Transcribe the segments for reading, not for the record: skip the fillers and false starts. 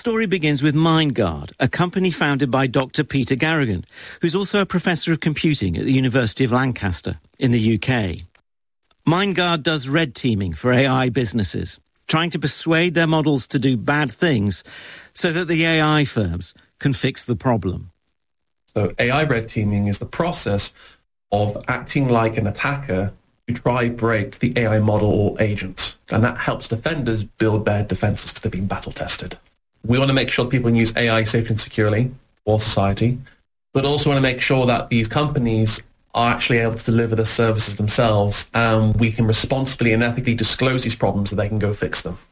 story begins with MindGuard, a company founded by Dr. Peter Garrigan, who's also a professor of computing at the University of Lancaster in the UK. MindGuard does red teaming for AI businesses, trying to persuade their models to do bad things so that the AI firms can fix the problem. So AI red teaming is the process of acting like an attacker to try break the AI model or agent. And that helps defenders build better defenses because they've been battle tested. We want to make sure people can use AI safely and securely for society, but also want to make sure that these companies are actually able to deliver the services themselves, and we can responsibly and ethically disclose these problems so they can go fix them.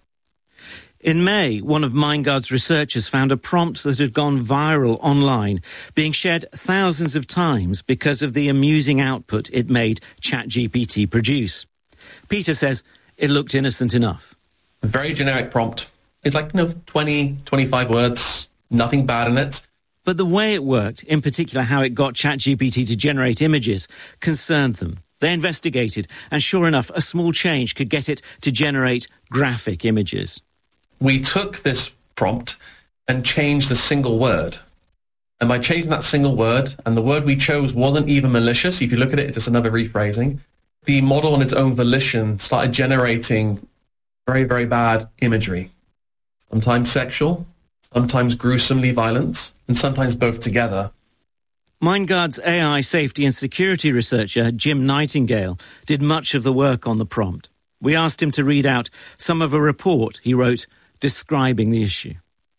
In May, one of MindGuard's researchers found a prompt that had gone viral online, being shared thousands of times because of the amusing output it made ChatGPT produce. Peter says it looked innocent enough. A very generic prompt. It's like 20, 25 words, nothing bad in it. But the way it worked, in particular how it got ChatGPT to generate images, concerned them. They investigated, and sure enough, a small change could get it to generate graphic images. We took this prompt and changed the single word. And by changing that single word, and the word we chose wasn't even malicious, if you look at it, it's just another rephrasing, the model on its own volition started generating very, very bad imagery. Sometimes sexual, sometimes gruesomely violent, and sometimes both together. MindGuard's AI safety and security researcher, Jim Nightingale, did much of the work on the prompt. We asked him to read out some of a report he wrote describing the issue.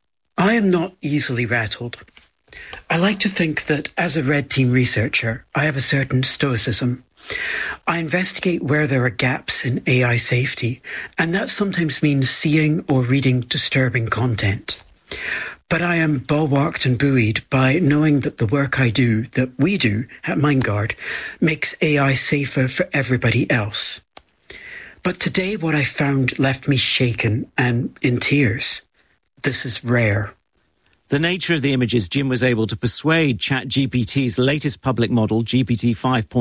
I am not easily rattled. I like to think that as a red team researcher, I have a certain stoicism. I investigate where there are gaps in AI safety, and that sometimes means seeing or reading disturbing content. But I am bulwarked and buoyed by knowing that the work I do, that we do at MindGuard, makes AI safer for everybody else. But today what I found left me shaken and in tears. This is rare. The nature of the images Jim was able to persuade ChatGPT's latest public model, GPT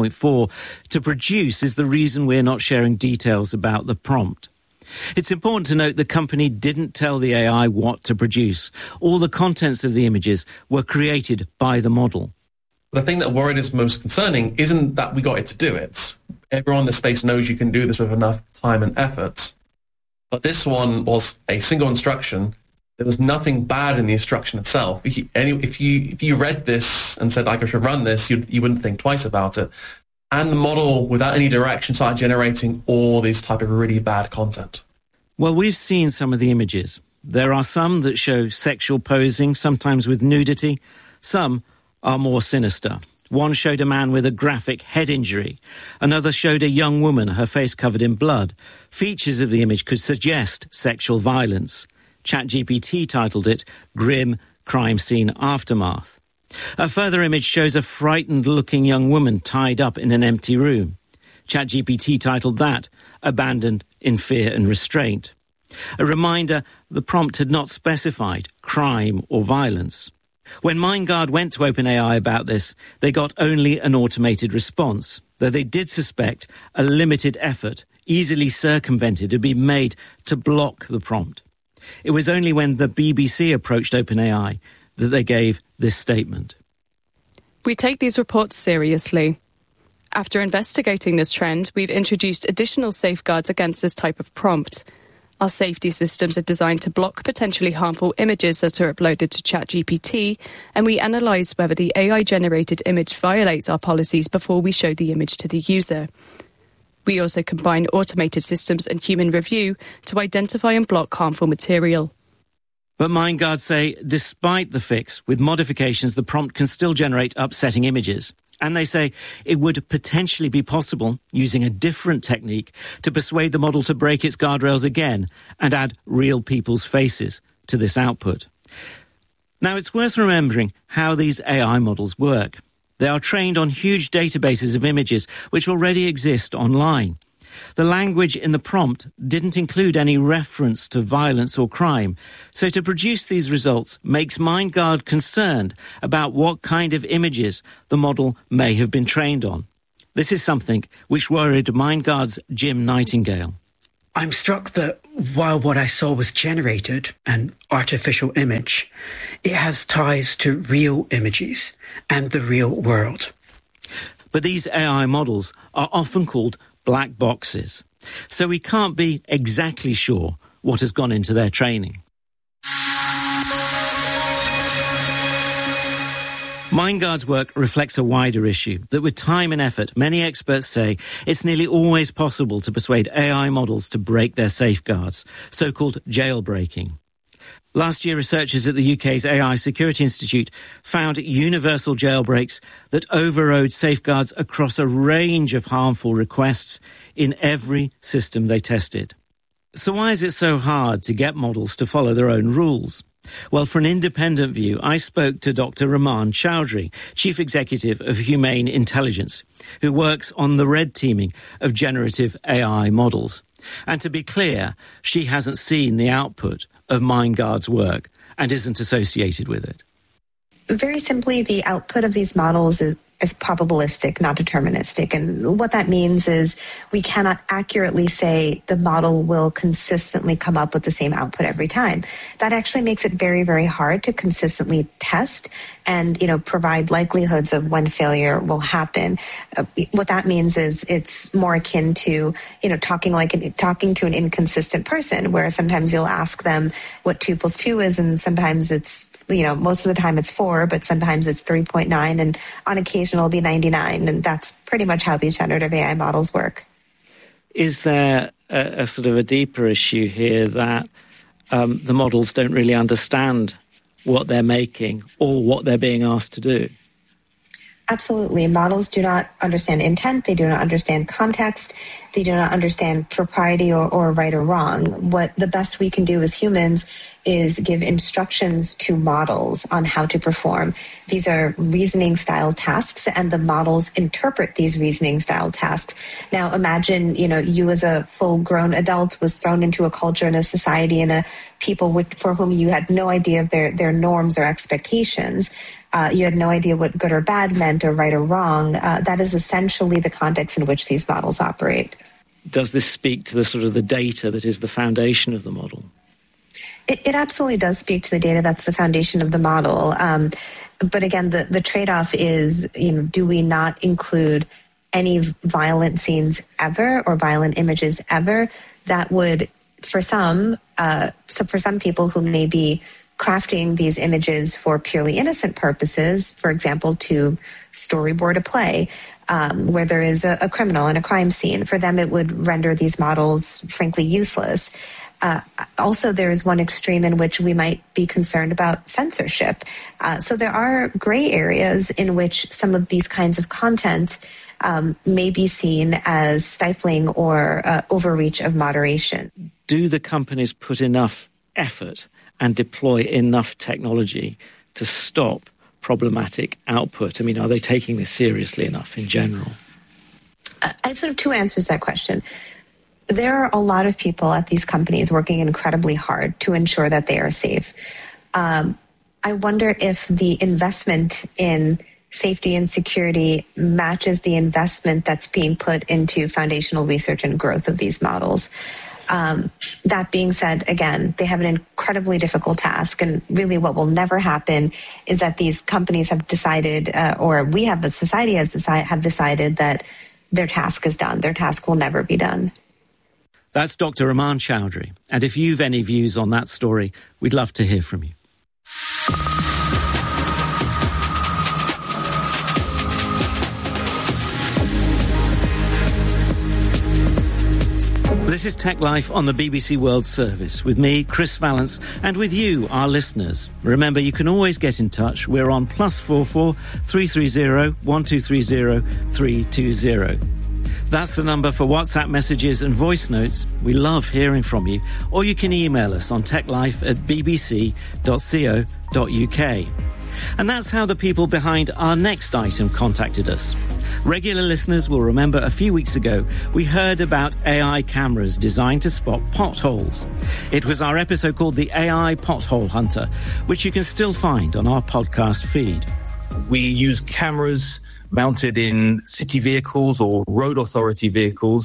5.4, to produce is the reason we're not sharing details about the prompt. It's important to note the company didn't tell the AI what to produce. All the contents of the images were created by the model. The thing that worried us most concerning isn't that we got it to do it. Everyone in the space knows you can do this with enough time and effort. But this one was a single instruction. There was nothing bad in the instruction itself. If you read this and said, I should run this, you wouldn't think twice about it. And the model, without any direction, started generating all these type of really bad content. Well, we've seen some of the images. There are some that show sexual posing, sometimes with nudity. Some are more sinister. One showed a man with a graphic head injury. Another showed a young woman, her face covered in blood. Features of the image could suggest sexual violence. ChatGPT titled it Grim Crime Scene Aftermath. A further image shows a frightened-looking young woman tied up in an empty room. ChatGPT titled that Abandoned in Fear and Restraint. A reminder, the prompt had not specified crime or violence. When MindGuard went to OpenAI about this, they got only an automated response, though they did suspect a limited effort, easily circumvented, had been made to block the prompt. It was only when the BBC approached OpenAI that they gave this statement. We take these reports seriously. After investigating this trend, we've introduced additional safeguards against this type of prompt. Our safety systems are designed to block potentially harmful images that are uploaded to ChatGPT, and we analyse whether the AI-generated image violates our policies before we show the image to the user. We also combine automated systems and human review to identify and block harmful material. But MindGuard say, despite the fix, with modifications, the prompt can still generate upsetting images. And they say it would potentially be possible, using a different technique, to persuade the model to break its guardrails again and add real people's faces to this output. Now, it's worth remembering how these AI models work. They are trained on huge databases of images which already exist online. The language in the prompt didn't include any reference to violence or crime, so to produce these results makes MindGuard concerned about what kind of images the model may have been trained on. This is something which worried MindGuard's Jim Nightingale. I'm struck that while what I saw was generated, an artificial image, it has ties to real images and the real world. But these AI models are often called black boxes, so we can't be exactly sure what has gone into their training. Mindguard's work reflects a wider issue, that with time and effort, many experts say it's nearly always possible to persuade AI models to break their safeguards, so-called jailbreaking. Last year, researchers at the UK's AI Security Institute found universal jailbreaks that overrode safeguards across a range of harmful requests in every system they tested. So why is it so hard to get models to follow their own rules? Well, for an independent view, I spoke to Dr. Raman Chowdhury, Chief Executive of Humane Intelligence, who works on the red teaming of generative AI models. And to be clear, she hasn't seen the output of Mindguard's work and isn't associated with it. Very simply, the output of these models is probabilistic, not deterministic. And what that means is we cannot accurately say the model will consistently come up with the same output every time. That actually makes it very, very hard to consistently test and, provide likelihoods of when failure will happen. What that means is it's more akin to, talking to an inconsistent person, where sometimes you'll ask them what 2 + 2 is, and sometimes it's most of the time it's 4, but sometimes it's 3.9, and on occasion it'll be 99. And that's pretty much how these generative AI models work. Is there a sort of a deeper issue here that the models don't really understand what they're making or what they're being asked to do? Absolutely. Models do not understand intent. They do not understand context. They do not understand propriety or right or wrong. What the best we can do as humans is give instructions to models on how to perform. These are reasoning style tasks, and the models interpret these reasoning style tasks. Now imagine, you as a full-grown adult was thrown into a culture and a society and a people for whom you had no idea of their norms or expectations. You had no idea what good or bad meant or right or wrong. That is essentially the context in which these models operate. Does this speak to the sort of the data that is the foundation of the model? It absolutely does speak to the data that's the foundation of the model. But again, the trade-off is, do we not include any violent scenes ever or violent images ever? That would, for some people who may be crafting these images for purely innocent purposes, for example, to storyboard a play where there is a criminal and a crime scene, for them it would render these models frankly useless. Also, there is one extreme in which we might be concerned about censorship. So there are gray areas in which some of these kinds of content may be seen as stifling or overreach of moderation. Do the companies put enough effort and deploy enough technology to stop problematic output? I mean, are they taking this seriously enough in general? I have sort of two answers to that question. There are a lot of people at these companies working incredibly hard to ensure that they are safe. I wonder if the investment in safety and security matches the investment that's being put into foundational research and growth of these models. That being said, again, they have an incredibly difficult task, and really what will never happen is that these companies have decided, or we have, a society have decided that their task is done. Their task will never be done. That's Dr. Raman Chowdhury. And if you've any views on that story, we'd love to hear from you. This is Tech Life on the BBC World Service with me, Chris Vallance, and with you, our listeners. Remember, you can always get in touch. We're on +44 330 1230 320. That's the number for WhatsApp messages and voice notes. We love hearing from you. Or you can email us on techlife@bbc.co.uk. And that's how the people behind our next item contacted us. Regular listeners will remember a few weeks ago we heard about AI cameras designed to spot potholes. It was our episode called The AI Pothole Hunter, which you can still find on our podcast feed. We use cameras mounted in city vehicles or road authority vehicles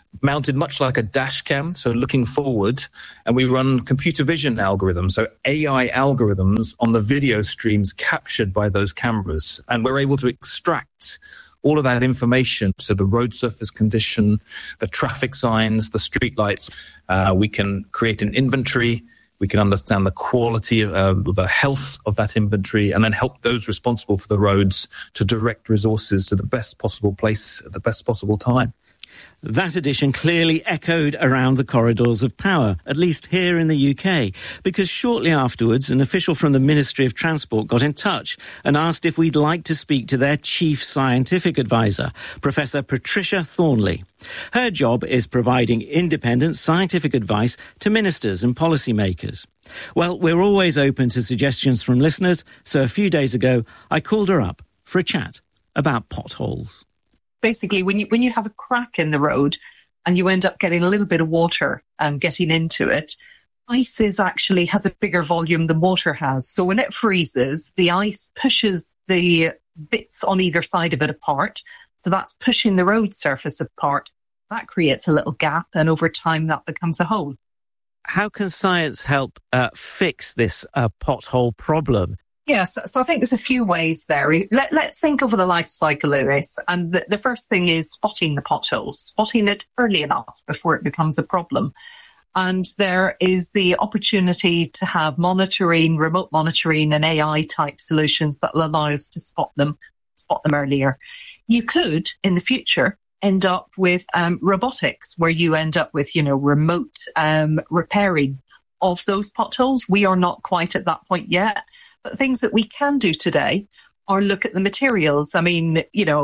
mounted much like a dash cam, so looking forward, and we run computer vision algorithms, so AI algorithms on the video streams captured by those cameras. And we're able to extract all of that information, so the road surface condition, the traffic signs, the street lights. We can create an inventory. We can understand the quality, the health of that inventory, and then help those responsible for the roads to direct resources to the best possible place at the best possible time. That addition clearly echoed around the corridors of power, at least here in the UK, because shortly afterwards, an official from the Ministry of Transport got in touch and asked if we'd like to speak to their chief scientific advisor, Professor Patricia Thornley. Her job is providing independent scientific advice to ministers and policymakers. Well, we're always open to suggestions from listeners, so a few days ago, I called her up for a chat about potholes. Basically, when you have a crack in the road and you end up getting a little bit of water getting into it, ice actually has a bigger volume than water has. So when it freezes, the ice pushes the bits on either side of it apart. So that's pushing the road surface apart. That creates a little gap, and over time that becomes a hole. How can science help fix this pothole problem? Yes, so I think there's a few ways there. Let's think over the life cycle of this. And the first thing is spotting the pothole, spotting it early enough before it becomes a problem. And there is the opportunity to have monitoring, remote monitoring and AI type solutions that will allow us to spot them earlier. You could, in the future, end up with robotics, where you end up with, remote repairing of those potholes. We are not quite at that point yet. But things that we can do today are look at the materials. I mean,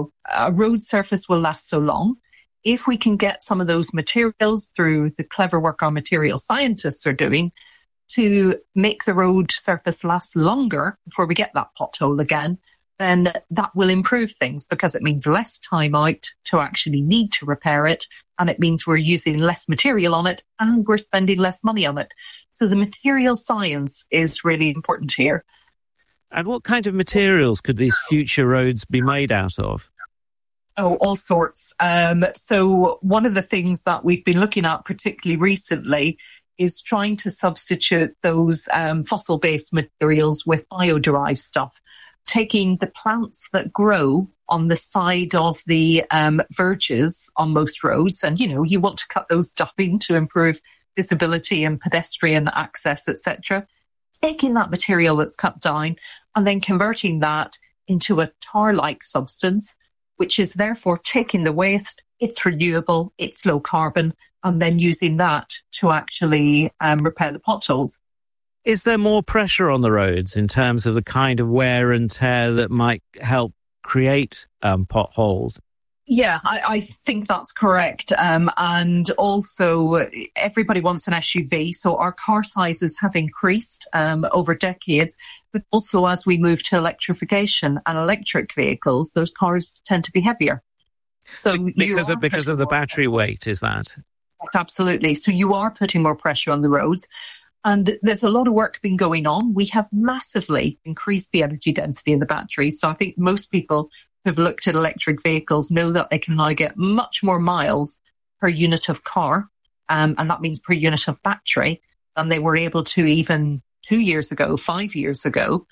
a road surface will last so long. If we can get some of those materials through the clever work our material scientists are doing to make the road surface last longer before we get that pothole again, then that will improve things, because it means less time out to actually need to repair it. And it means we're using less material on it and we're spending less money on it. So the material science is really important here. And what kind of materials could these future roads be made out of? Oh, all sorts. So one of the things that we've been looking at particularly recently is trying to substitute those fossil-based materials with bio-derived stuff, taking the plants that grow on the side of the verges on most roads. And, you want to cut those down to improve visibility and pedestrian access, etc. Taking that material that's cut down and then converting that into a tar-like substance, which is therefore taking the waste. It's renewable, it's low carbon, and then using that to actually repair the potholes. Is there more pressure on the roads in terms of the kind of wear and tear that might help create potholes? Yeah, I think that's correct. And also, everybody wants an SUV, so our car sizes have increased over decades. But also, as we move to electrification and electric vehicles, those cars tend to be heavier. So because of the battery weight, is that? Absolutely. So you are putting more pressure on the roads. And there's a lot of work been going on. We have massively increased the energy density in the battery. So I think most people who've looked at electric vehicles know that they can now get much more miles per unit of car, and that means per unit of battery, than they were able to even 2 years ago, 5 years ago.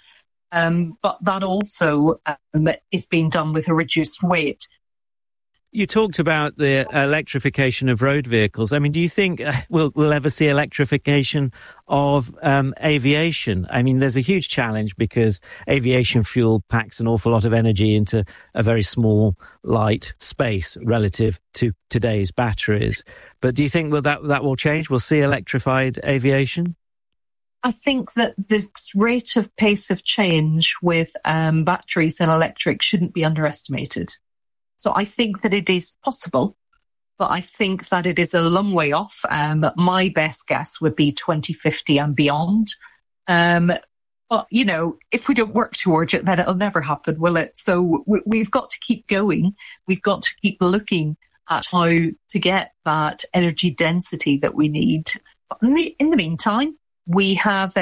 But that also is being done with a reduced weight. You talked about the electrification of road vehicles. I mean, do you think we'll ever see electrification of aviation? I mean, there's a huge challenge because aviation fuel packs an awful lot of energy into a very small, light space relative to today's batteries. But do you think that will change? We'll see electrified aviation? I think that the rate of pace of change with batteries and electric shouldn't be underestimated. So I think that it is possible, but I think that it is a long way off. My best guess would be 2050 and beyond. But, if we don't work towards it, then it'll never happen, will it? So we've got to keep going. We've got to keep looking at how to get that energy density that we need. But in the meantime, we have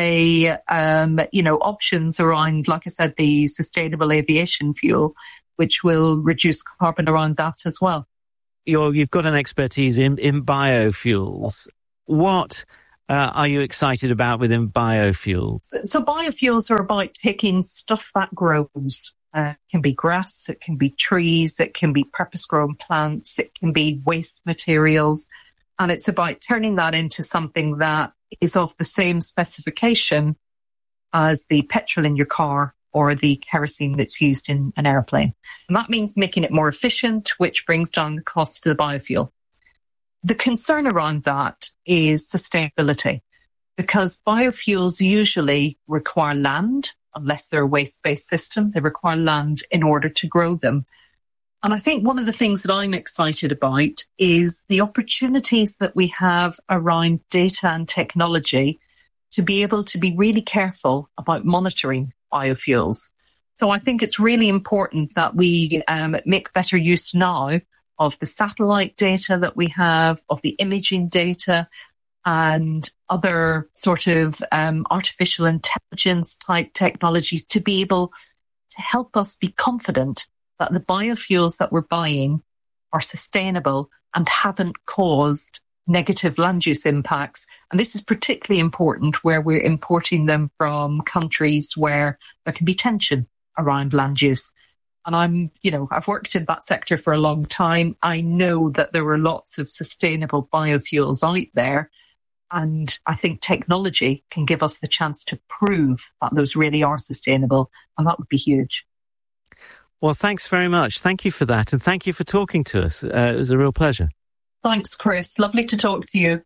options around, like I said, the sustainable aviation fuel, which will reduce carbon around that as well. you've got an expertise in biofuels. What are you excited about within biofuels? So biofuels are about taking stuff that grows. It can be grass, it can be trees, it can be purpose-grown plants, it can be waste materials. And it's about turning that into something that is of the same specification as the petrol in your car or the kerosene that's used in an airplane. And that means making it more efficient, which brings down the cost of the biofuel. The concern around that is sustainability, because biofuels usually require land, unless they're a waste-based system. They require land in order to grow them. And I think one of the things that I'm excited about is the opportunities that we have around data and technology to be able to be really careful about monitoring biofuels. So I think it's really important that we make better use now of the satellite data that we have, of the imaging data, and other sort of artificial intelligence type technologies to be able to help us be confident that the biofuels that we're buying are sustainable and haven't caused negative land use impacts. And this is particularly important where we're importing them from countries where there can be tension around land use. And I've worked in that sector for a long time. I know that there are lots of sustainable biofuels out there. And I think technology can give us the chance to prove that those really are sustainable. And that would be huge. Well, thanks very much. Thank you for that. And thank you for talking to us. It was a real pleasure. Thanks, Chris. Lovely to talk to you.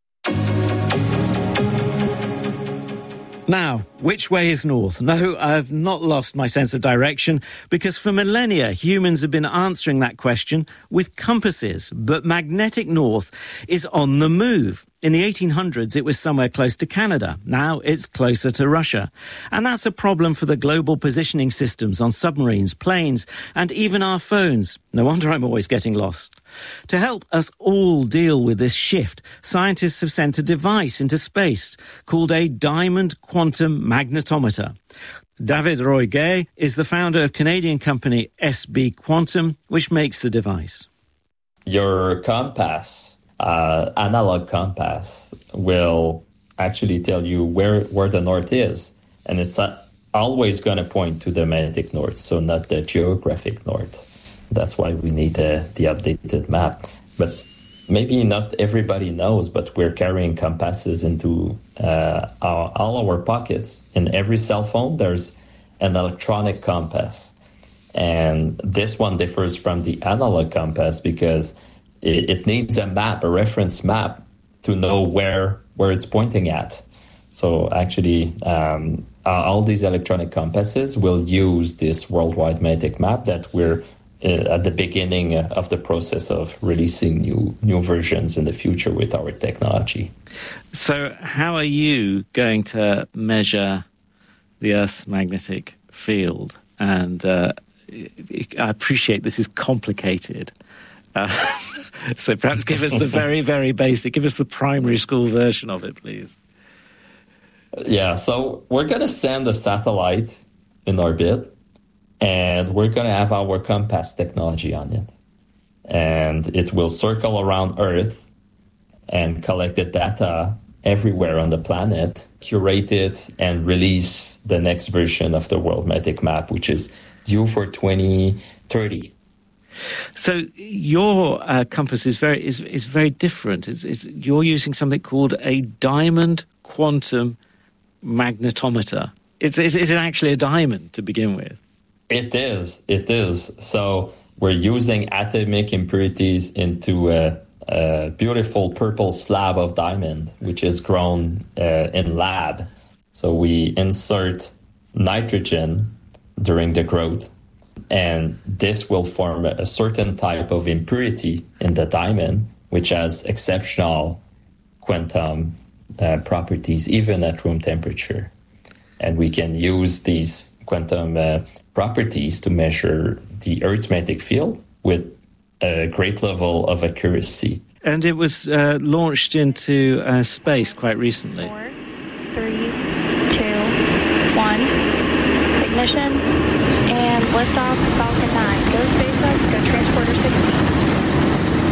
Now, which way is north? No, I've not lost my sense of direction, because for millennia, humans have been answering that question with compasses. But magnetic north is on the move. In the 1800s, it was somewhere close to Canada. Now it's closer to Russia. And that's a problem for the global positioning systems on submarines, planes, and even our phones. No wonder I'm always getting lost. To help us all deal with this shift, scientists have sent a device into space called a diamond quantum magnetometer. David Roy-Gay is the founder of Canadian company SB Quantum, which makes the device. Your compass, analog compass, will actually tell you where the north is. And it's always going to point to the magnetic north, so not the geographic north. That's why we need the updated map. But maybe not everybody knows, but we're carrying compasses into all our pockets. In every cell phone, there's an electronic compass. And this one differs from the analog compass because it needs a map, a reference map, to know where it's pointing at. So actually, all these electronic compasses will use this worldwide magnetic map that we're at the beginning of the process of releasing new versions in the future with our technology. So how are you going to measure the Earth's magnetic field? And I appreciate this is complicated. So perhaps give us the very, very basic, give us the primary school version of it, please. Yeah, so we're going to send a satellite in orbit, and we're going to have our compass technology on it. And it will circle around Earth and collect the data everywhere on the planet, curate it, and release the next version of the World Magnetic Map, which is due for 2030. So your compass is very different. You're using something called a diamond quantum magnetometer. Is it actually a diamond to begin with? It is. So we're using atomic impurities into a beautiful purple slab of diamond, which is grown in lab. So we insert nitrogen during the growth, and this will form a certain type of impurity in the diamond, which has exceptional quantum properties, even at room temperature. And we can use these quantum properties to measure the Earth's magnetic field with a great level of accuracy. And it was launched into space quite recently. 4, 3, 2, 1. Ignition and liftoff. Falcon 9. Go SpaceX. Go Transporter 16.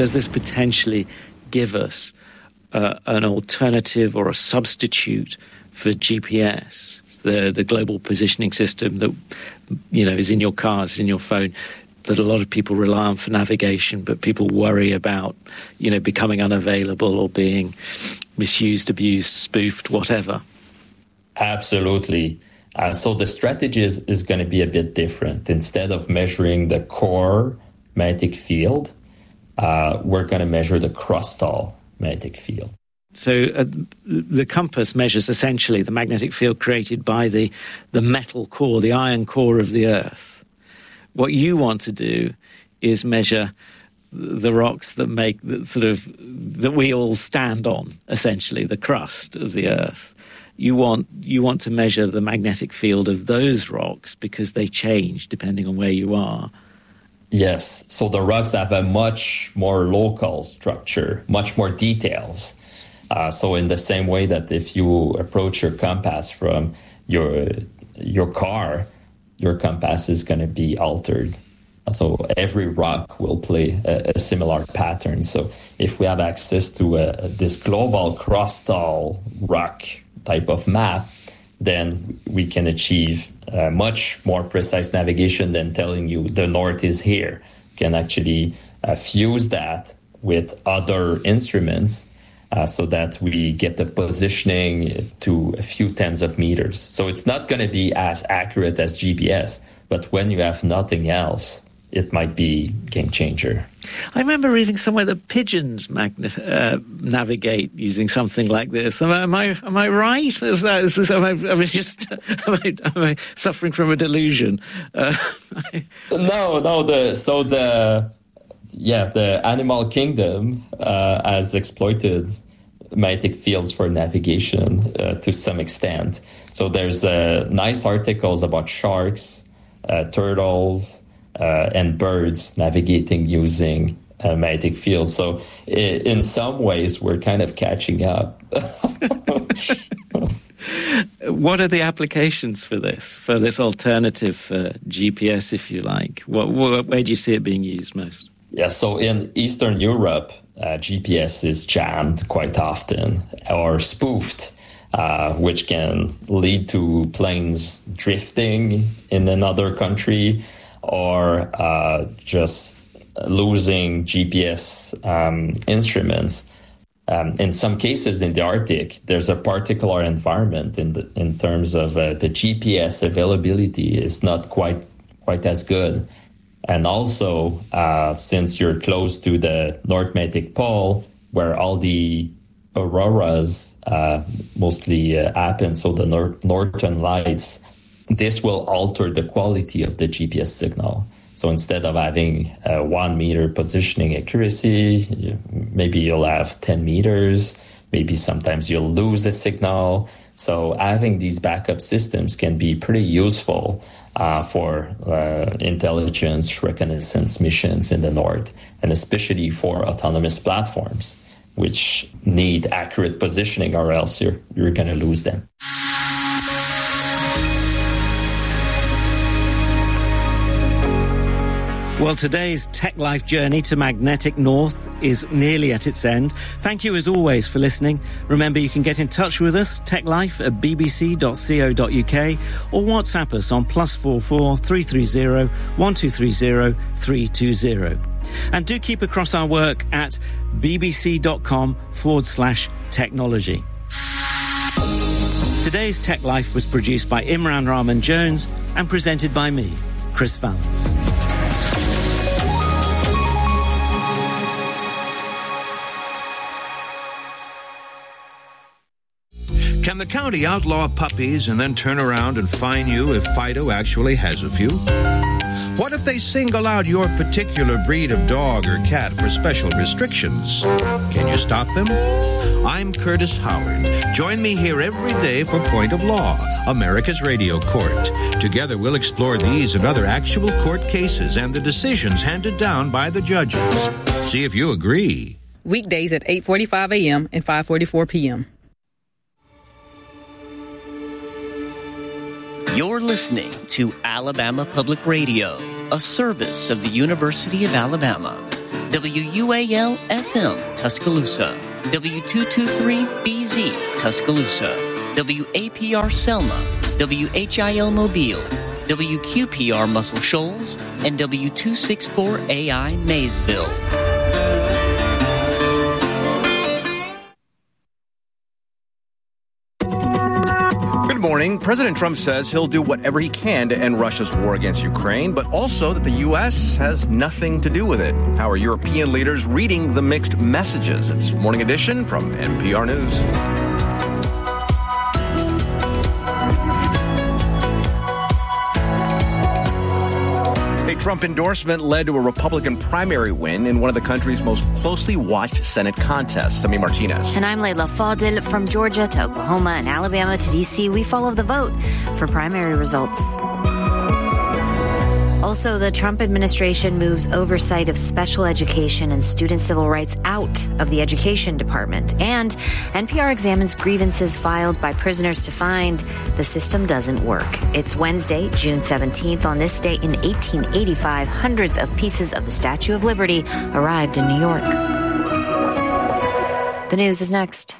does this potentially give us an alternative or a substitute for GPS, the global positioning system that, you know, is in your cars, in your phone, that a lot of people rely on for navigation, but people worry about, you know, becoming unavailable or being misused, abused, spoofed, whatever? Absolutely. So the strategy is going to be a bit different. Instead of measuring the core magnetic field, we're going to measure the crustal magnetic field. So the compass measures essentially the magnetic field created by the metal core, the iron core of the Earth. What you want to do is measure the rocks that make that we all stand on, essentially the crust of the Earth. You want to measure the magnetic field of those rocks because they change depending on where you are. Yes, so the rocks have a much more local structure, much more details. So in the same way that if you approach your compass from your car, your compass is going to be altered. So every rock will play a similar pattern. So if we have access to this global crustal rock type of map, then we can achieve much more precise navigation than telling you the north is here. We can actually fuse that with other instruments so that we get the positioning to a few tens of meters. So it's not going to be as accurate as GPS, but when you have nothing else, it might be game changer. I remember reading somewhere that pigeons navigate using something like this. Am I right? Am I suffering from a delusion? No. The animal kingdom has exploited magnetic fields for navigation to some extent. So there's nice articles about sharks, turtles, and birds navigating using magnetic fields. So in some ways, we're kind of catching up. What are the applications for this alternative GPS, if you like? Where do you see it being used most? Yeah, so in Eastern Europe, GPS is jammed quite often or spoofed, which can lead to planes drifting in another country or just losing GPS instruments. In some cases in the Arctic, there's a particular environment in terms of the GPS availability is not quite as good. And also, since you're close to the North Magnetic Pole, where all the auroras mostly happen, so the northern lights, this will alter the quality of the GPS signal. So instead of having 1 meter positioning accuracy, maybe you'll have 10 meters. Maybe sometimes you'll lose the signal. So having these backup systems can be pretty useful for intelligence reconnaissance missions in the north, and especially for autonomous platforms, which need accurate positioning, or else you're going to lose them. Well, today's Tech Life journey to magnetic north is nearly at its end. Thank you as always for listening. Remember, you can get in touch with us, techlife@bbc.co.uk, or WhatsApp us on +44 330 1230 320. And do keep across our work at bbc.com/technology. Today's Tech Life was produced by Imran Rahman Jones and presented by me, Chris Valance. Can the county outlaw puppies and then turn around and fine you if Fido actually has a few? What if they single out your particular breed of dog or cat for special restrictions? Can you stop them? I'm Curtis Howard. Join me here every day for Point of Law, America's radio court. Together we'll explore these and other actual court cases and the decisions handed down by the judges. See if you agree. Weekdays at 8:45 a.m. and 5:44 p.m. You're listening to Alabama Public Radio, a service of the University of Alabama. WUAL-FM, Tuscaloosa. W223BZ, Tuscaloosa. WAPR Selma. WHIL Mobile. WQPR Muscle Shoals. And W264AI Maysville. Good morning. President Trump says he'll do whatever he can to end Russia's war against Ukraine, but also that the U.S. has nothing to do with it. How are European leaders reading the mixed messages? It's Morning Edition from NPR News. A Trump endorsement led to a Republican primary win in one of the country's most closely watched Senate contests. Sami Martinez. And I'm Layla Fadil. From Georgia to Oklahoma and Alabama to D.C., we follow the vote for primary results. Also, the Trump administration moves oversight of special education and student civil rights out of the Education Department. And NPR examines grievances filed by prisoners to find the system doesn't work. It's Wednesday, June 17th. On this day in 1885, hundreds of pieces of the Statue of Liberty arrived in New York. The news is next.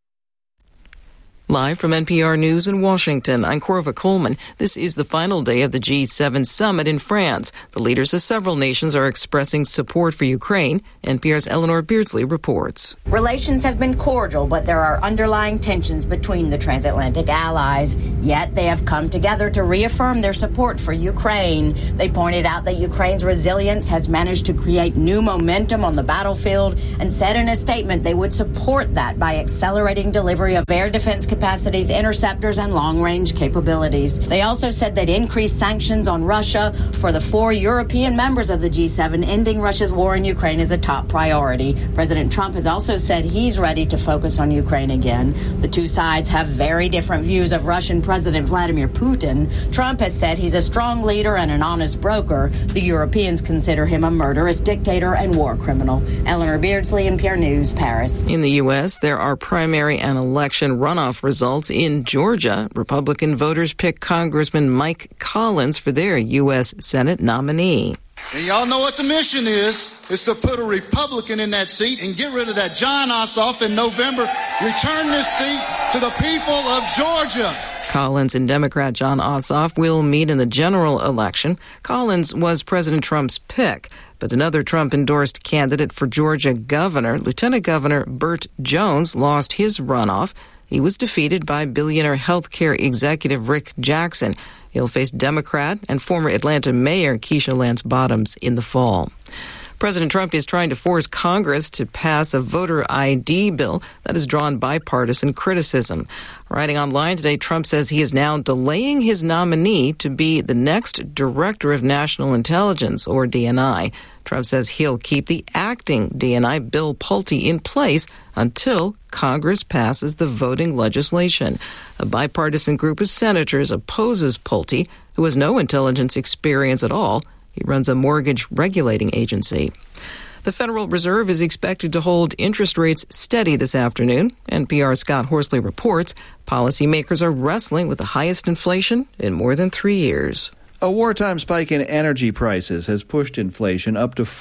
Live from NPR News in Washington, I'm Corva Coleman. This is the final day of the G7 summit in France. The leaders of several nations are expressing support for Ukraine. NPR's Eleanor Beardsley reports. Relations have been cordial, but there are underlying tensions between the transatlantic allies. Yet they have come together to reaffirm their support for Ukraine. They pointed out that Ukraine's resilience has managed to create new momentum on the battlefield and said in a statement they would support that by accelerating delivery of air defense capacities, interceptors, and long-range capabilities. They also said they'd increase sanctions on Russia. For the 4 European members of the G7, ending Russia's war in Ukraine is a top priority. President Trump has also said he's ready to focus on Ukraine again. The two sides have very different views of Russian President Vladimir Putin. Trump has said he's a strong leader and an honest broker. The Europeans consider him a murderous dictator and war criminal. Eleanor Beardsley, NPR News, Paris. In the U.S., there are primary and election runoff results in Georgia. Republican voters pick Congressman Mike Collins for their U.S. Senate nominee. And y'all know what the mission is. It's to put a Republican in that seat and get rid of that Jon Ossoff in November. Return this seat to the people of Georgia. Collins and Democrat Jon Ossoff will meet in the general election. Collins was President Trump's pick, but another Trump-endorsed candidate for Georgia governor, Lieutenant Governor Burt Jones, lost his runoff. He was defeated by billionaire healthcare executive Rick Jackson. He'll face Democrat and former Atlanta Mayor Keisha Lance Bottoms in the fall. President Trump is trying to force Congress to pass a voter ID bill that has drawn bipartisan criticism. Writing online today, Trump says he is now delaying his nominee to be the next Director of National Intelligence, or DNI. Trump says he'll keep the acting DNI, Bill Pulte, in place until Congress passes the voting legislation. A bipartisan group of senators opposes Pulte, who has no intelligence experience at all. He runs a mortgage regulating agency. The Federal Reserve is expected to hold interest rates steady this afternoon. NPR's Scott Horsley reports policymakers are wrestling with the highest inflation in more than 3 years. A wartime spike in energy prices has pushed inflation up to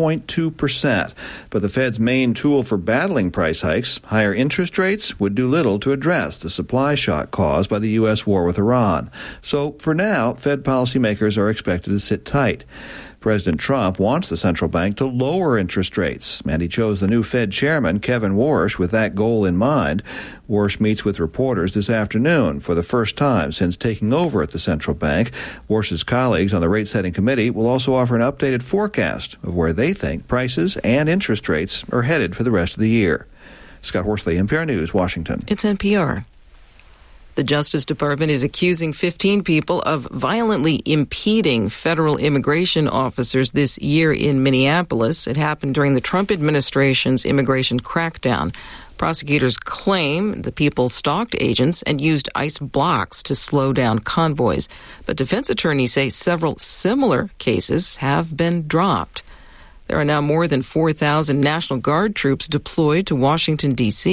4.2%. But the Fed's main tool for battling price hikes, higher interest rates, would do little to address the supply shock caused by the U.S. war with Iran. So for now, Fed policymakers are expected to sit tight. President Trump wants the central bank to lower interest rates, and he chose the new Fed chairman, Kevin Warsh, with that goal in mind. Warsh meets with reporters this afternoon for the first time since taking over at the central bank. Warsh's colleagues on the rate-setting committee will also offer an updated forecast of where they think prices and interest rates are headed for the rest of the year. Scott Horsley, NPR News, Washington. It's NPR. The Justice Department is accusing 15 people of violently impeding federal immigration officers this year in Minneapolis. It happened during the Trump administration's immigration crackdown. Prosecutors claim the people stalked agents and used ice blocks to slow down convoys. But defense attorneys say several similar cases have been dropped. There are now more than 4,000 National Guard troops deployed to Washington, D.C.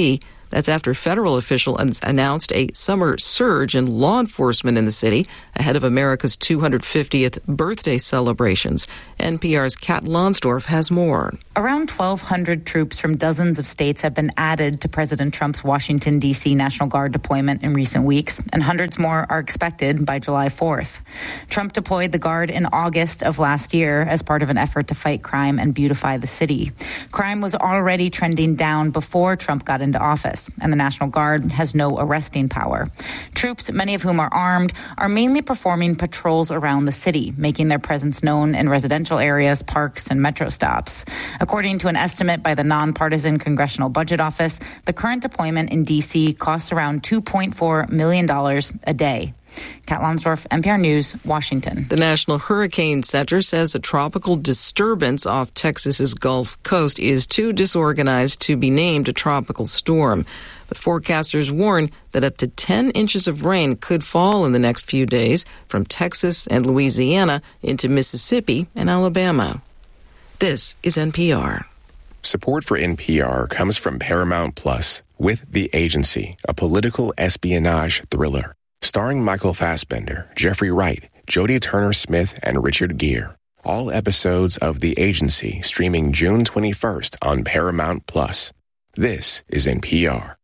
That's after federal officials announced a summer surge in law enforcement in the city ahead of America's 250th birthday celebrations. NPR's Kat Lonsdorf has more. Around 1,200 troops from dozens of states have been added to President Trump's Washington, D.C. National Guard deployment in recent weeks, and hundreds more are expected by July 4th. Trump deployed the Guard in August of last year as part of an effort to fight crime and beautify the city. Crime was already trending down before Trump got into office, and the National Guard has no arresting power. Troops, many of whom are armed, are mainly performing patrols around the city, making their presence known in residential areas, parks, and metro stops. According to an estimate by the nonpartisan Congressional Budget Office, the current deployment in D.C. costs around $2.4 million a day. Kat Lonsdorf, NPR News, Washington. The National Hurricane Center says a tropical disturbance off Texas's Gulf Coast is too disorganized to be named a tropical storm. But forecasters warn that up to 10 inches of rain could fall in the next few days from Texas and Louisiana into Mississippi and Alabama. This is NPR. Support for NPR comes from Paramount Plus with The Agency, a political espionage thriller. Starring Michael Fassbender, Jeffrey Wright, Jodie Turner-Smith, and Richard Gere. All episodes of The Agency streaming June 21st on Paramount Plus. This is NPR.